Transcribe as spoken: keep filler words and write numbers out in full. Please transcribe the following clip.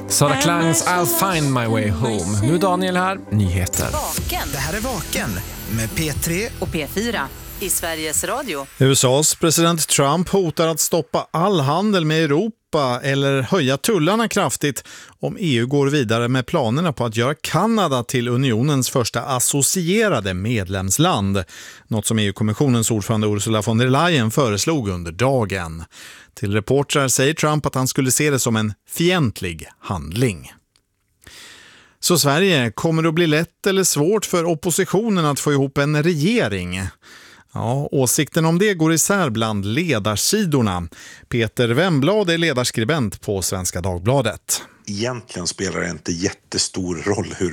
Sara Klangs I'll find my way home. Nu Daniel här, nyheter. Vaken. Det här är Vaken med P tre Och P fyra i Sveriges Radio. U S A:s president Trump hotar att stoppa all handel med Europa eller höja tullarna kraftigt om E U går vidare med planerna på att göra Kanada till unionens första associerade medlemsland. Något som E U-kommissionens ordförande Ursula von der Leyen föreslog under dagen. Till reportrar säger Trump att han skulle se det som en fientlig handling. Så Sverige, kommer det att bli lätt eller svårt för oppositionen att få ihop en regering? Ja, åsikten om det går isär bland ledarsidorna. Peter Wemblad är ledarskribent på Svenska Dagbladet. Egentligen spelar det inte jättestor roll hur